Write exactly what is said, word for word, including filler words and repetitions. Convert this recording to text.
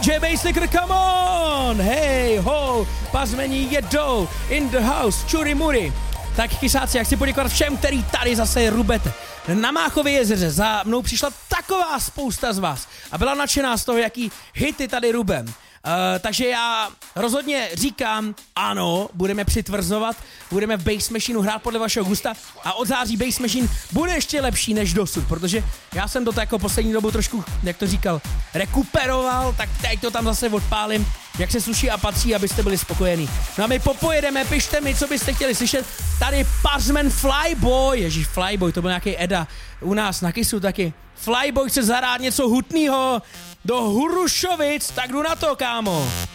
J Basslicker, come on! Hej, ho, pazmení jedou, in the house, čury mury. Tak kysáci, jak chci poděkovat všem, který tady zase rubete. Na Máchově jezeře za mnou přišla taková spousta z vás a byla nadšená z toho, jaký hity tady rubem. Uh, takže já rozhodně říkám, ano, budeme přitvrzovat, budeme v Bass Machineu hrát podle vašeho gusta a od září Bass Machine bude ještě lepší než dosud, protože já jsem to jako poslední dobu trošku, jak to říkal, rekuperoval, tak teď to tam zase odpálím, jak se sluší a patří, abyste byli spokojení. No a my popojedeme, pište mi, co byste chtěli slyšet. Tady Pazman Flyboy, ježíš Flyboy, to byl nějaký Eda u nás na Kissu taky. Flyboy chce zahrát něco hutnýho do Hurušovic, tak jdu na to, kámo.